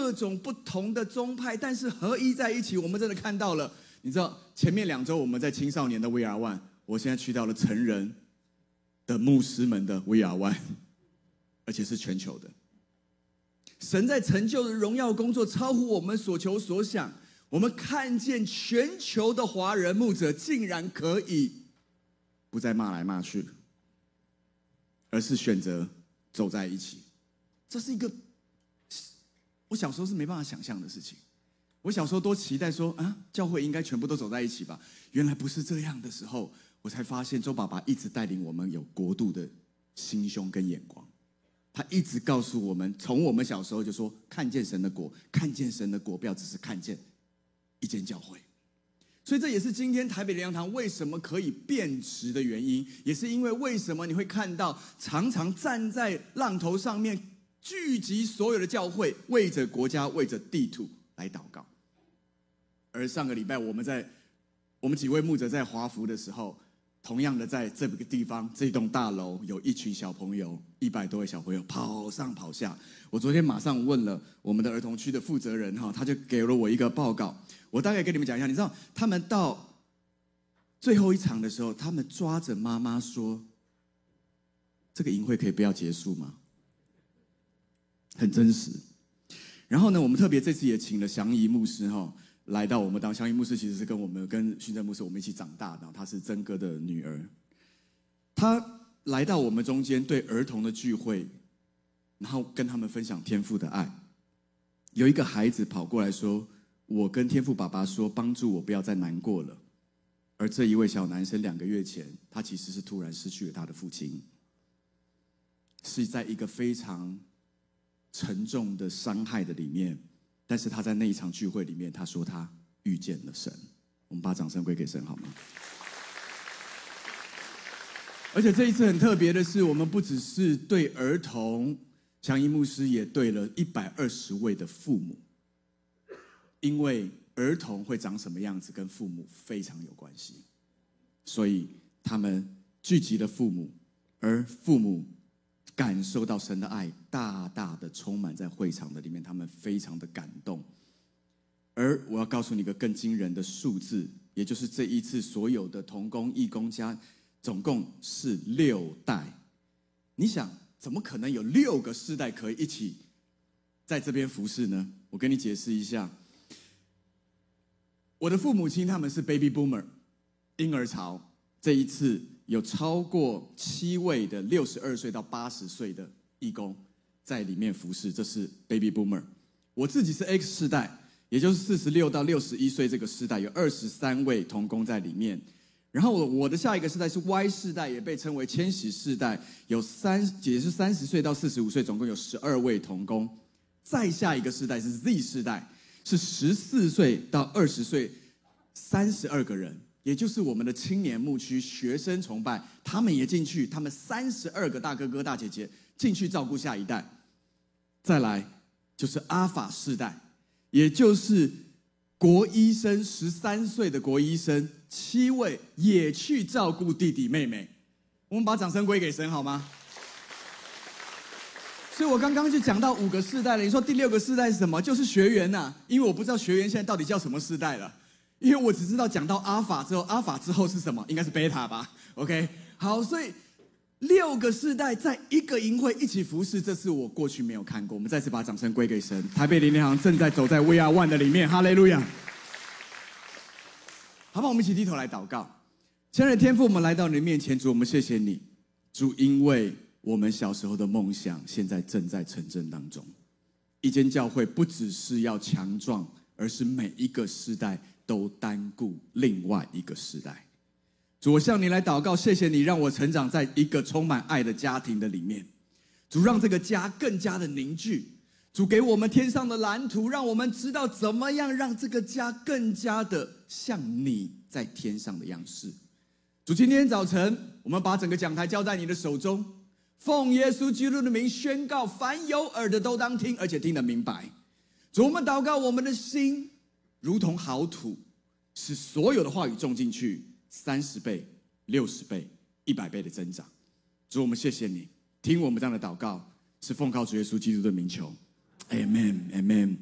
各种不同的宗派，但是合一在一起。我们真的看到了，你知道前面2周我们在青少年的 We Are One， 我现在去到了成人的牧师们的 We Are One， 而且是全球的。神在成就的荣耀工作超乎我们所求所想。我们看见全球的华人牧者竟然可以不再骂来骂去，而是选择走在一起。这是一个我小时候是没办法想象的事情。我小时候多期待说教会应该全部都走在一起吧，原来不是这样的时候，我才发现周爸爸一直带领我们有国度的心胸跟眼光。他一直告诉我们，从我们小时候就说，看见神的国，看见神的国，不要只是看见一间教会。所以这也是今天台北灵粮堂为什么可以变质的原因，也是因为为什么你会看到常常站在浪头上面聚集所有的教会，为着国家，为着地土来祷告。而上个礼拜我们几位牧者在华福的时候，同样的在这个地方，这栋大楼有一群小朋友，100多位小朋友跑上跑下。我昨天马上问了我们的儿童区的负责人，他就给了我一个报告。我大概跟你们讲一下，你知道他们到最后一场的时候，他们抓着妈妈说：“这个营会可以不要结束吗？”很真实。然后呢，我们特别这次也请了祥仪牧师来到我们当。祥仪牧师其实是跟训正牧师我们一起长大的，她是曾哥的女儿。她来到我们中间对儿童的聚会，然后跟他们分享天父的爱。有一个孩子跑过来说：“我跟天父爸爸说，帮助我不要再难过了。”而这一位小男生2个月前，他其实是突然失去了他的父亲，是在一个非常沉重的伤害的里面。但是他在那一场聚会里面，他说他遇见了神。我们把掌声归给神好吗？而且这一次很特别的是，我们不只是对儿童，祥仪牧师也对了120位的父母。因为儿童会长什么样子跟父母非常有关系，所以他们聚集了父母，而父母感受到神的爱大大的充满在会场的里面，他们非常的感动。而我要告诉你一个更惊人的数字，也就是这一次所有的同工义工加总共是6代。你想怎么可能有6个世代可以一起在这边服侍呢？我跟你解释一下。我的父母亲他们是 baby boomer 婴儿潮，这一次有超过7位的62岁到80岁的义工在里面服侍，这是 baby boomer。 我自己是 X 世代，也就是46到61岁这个世代，有23位同工在里面。然后我的下一个世代是 Y 世代，也被称为千禧世代，也是30岁到45岁，总共有12位同工。再下一个世代是 Z 世代，是14岁到20岁，32个人，也就是我们的青年牧区学生崇拜，他们也进去，他们32个大哥哥大姐姐进去照顾下一代。再来就是阿法世代，也就是国医生13岁的国医生7位也去照顾弟弟妹妹。我们把掌声归给神好吗？所以我刚刚就讲到5个世代了，你说第6个世代是什么？就是学员呐，因为我不知道学员现在到底叫什么世代了，因为我只知道讲到阿法之后，阿法之后是什么？应该是贝塔吧 ？OK， 好，所以6个世代在一个营会一起服侍，这是我过去没有看过。我们再次把掌声归给神。台北灵粮堂正在走在 We Are One 的里面，哈利路亚！好吧，我们一起低头来祷告。亲爱的天父，我们来到你的面前，主，我们谢谢你，主，因为我们小时候的梦想现在正在成真当中。一间教会不只是要强壮，而是每一个世代都单顾另外一个世代。主，我向你来祷告，谢谢你让我成长在一个充满爱的家庭的里面。主，让这个家更加的凝聚。主，给我们天上的蓝图，让我们知道怎么样让这个家更加的像你在天上的样式。主，今天早晨我们把整个讲台交在你的手中，奉耶稣基督的名宣告，凡有耳的都当听，而且听得明白。主，我们祷告，我们的心如同好土，使所有的话语种进去，30倍、60倍、100倍的增长。主，我们谢谢你，听我们这样的祷告，是奉靠主耶稣基督的名求， Amen Amen。